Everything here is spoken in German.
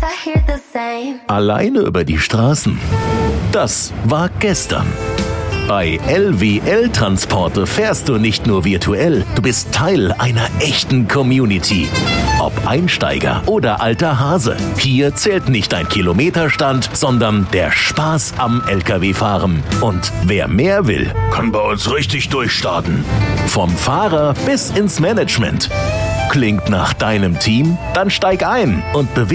Alleine über die Straßen. Das war gestern. Bei LWL Transporte fährst du nicht nur virtuell, du bist Teil einer echten Community. Ob Einsteiger oder alter Hase, hier zählt nicht dein Kilometerstand, sondern der Spaß am LKW-Fahren. Und wer mehr will, kann bei uns richtig durchstarten. Vom Fahrer bis ins Management. Klingt nach deinem Team? Dann steig ein und bewirb